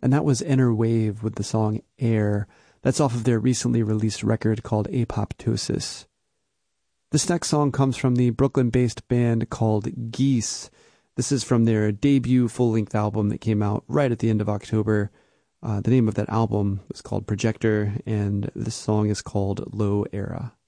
and that was Inner Wave with the song Air. That's off of their recently released record called Apoptosis. This next song comes from the Brooklyn-based band called Geese. This is from their debut full-length album that came out right at the end of October. The name of that album was called Projector, and this song is called Low Era.